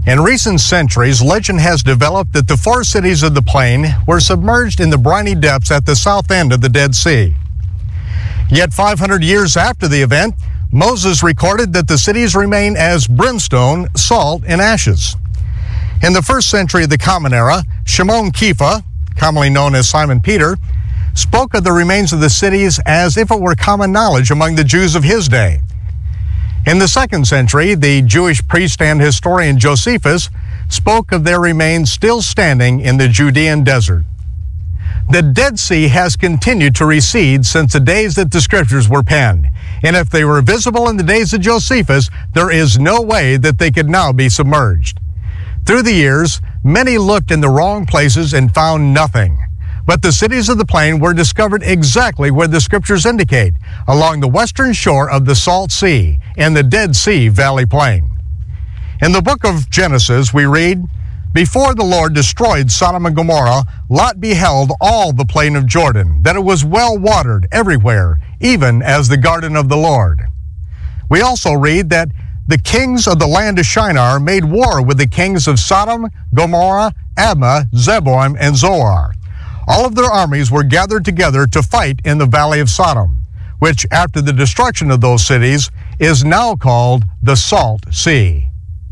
In recent centuries, legend has developed that the four cities of the plain were submerged in the briny depths at the south end of the Dead Sea. Yet 500 years after the event, Moses recorded that the cities remain as brimstone, salt, and ashes. In the 1st century of the Common Era, Shimon Kefa, commonly known as Simon Peter, spoke of the remains of the cities as if it were common knowledge among the Jews of his day. In the 2nd century, the Jewish priest and historian Josephus spoke of their remains still standing in the Judean desert. The Dead Sea has continued to recede since the days that the scriptures were penned, and if they were visible in the days of Josephus, there is no way that they could now be submerged. Through the years, many looked in the wrong places and found nothing. But the cities of the plain were discovered exactly where the scriptures indicate, along the western shore of the Salt Sea and the Dead Sea Valley Plain. In the book of Genesis, we read, "Before the Lord destroyed Sodom and Gomorrah, Lot beheld all the plain of Jordan, that it was well watered everywhere, even as the garden of the Lord." We also read that the kings of the land of Shinar made war with the kings of Sodom, Gomorrah, Admah, Zeboim, and Zoar. All of their armies were gathered together to fight in the valley of Sodom, which after the destruction of those cities is now called the Salt Sea.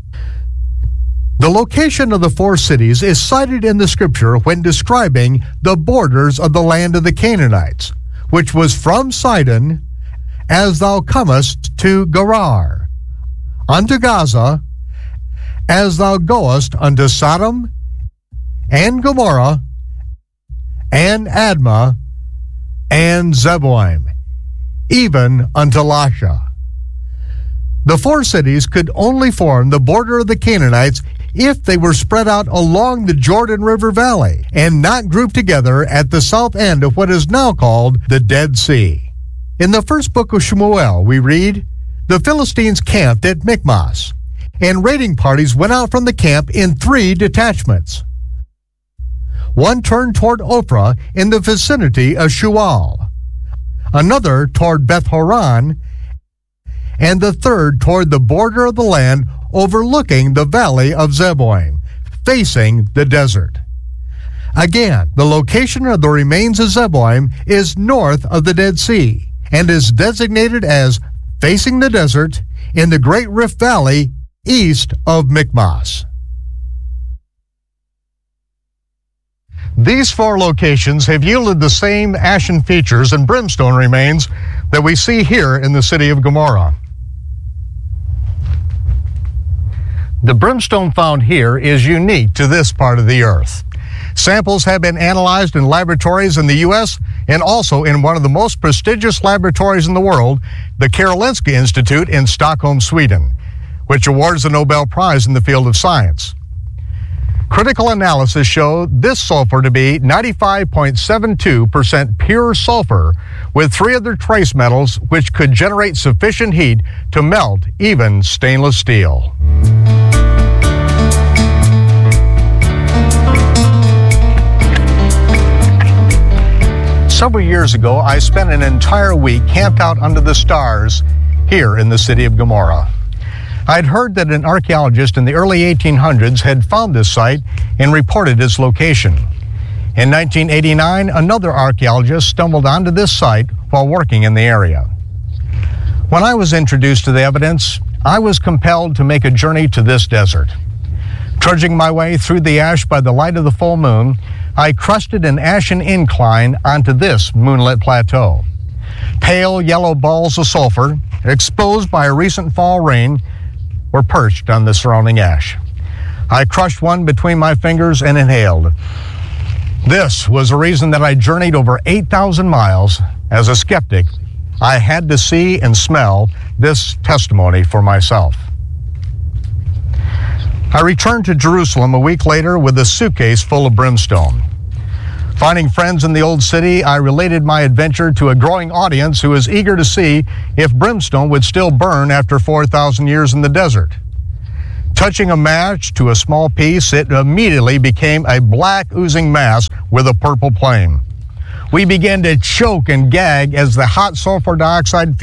The location of the four cities is cited in the scripture when describing the borders of the land of the Canaanites, which was from Sidon, as thou comest to Gerar, unto Gaza, as thou goest unto Sodom and Gomorrah, and Admah, and Zeboim, even unto Lasha. The four cities could only form the border of the Canaanites if they were spread out along the Jordan River Valley and not grouped together at the south end of what is now called the Dead Sea. In the first book of Shmuel, we read, "The Philistines camped at Michmas, and raiding parties went out from the camp in 3 detachments. One turned toward Ophrah in the vicinity of Shual, another toward Beth-horon, and the third toward the border of the land overlooking the valley of Zeboim, facing the desert." Again, the location of the remains of Zeboim is north of the Dead Sea and is designated as facing the desert in the Great Rift Valley east of Michmas. These 4 locations have yielded the same ashen features and brimstone remains that we see here in the city of Gomorrah. The brimstone found here is unique to this part of the earth. Samples have been analyzed in laboratories in the U.S. and also in one of the most prestigious laboratories in the world, the Karolinska Institute in Stockholm, Sweden, which awards the Nobel Prize in the field of science. Critical analysis showed this sulfur to be 95.72% pure sulfur with 3 other trace metals which could generate sufficient heat to melt even stainless steel. Several years ago, I spent an entire week camped out under the stars here in the city of Gomorrah. I'd heard that an archaeologist in the early 1800s had found this site and reported its location. In 1989, another archaeologist stumbled onto this site while working in the area. When I was introduced to the evidence, I was compelled to make a journey to this desert. Trudging my way through the ash by the light of the full moon, I crested an ashen incline onto this moonlit plateau. Pale yellow balls of sulfur, exposed by a recent fall rain, were perched on the surrounding ash. I crushed one between my fingers and inhaled. This was the reason that I journeyed over 8,000 miles. As a skeptic, I had to see and smell this testimony for myself. I returned to Jerusalem a week later with a suitcase full of brimstone. Finding friends in the old city, I related my adventure to a growing audience who was eager to see if brimstone would still burn after 4,000 years in the desert. Touching a match to a small piece, it immediately became a black oozing mass with a purple flame. We began to choke and gag as the hot sulfur dioxide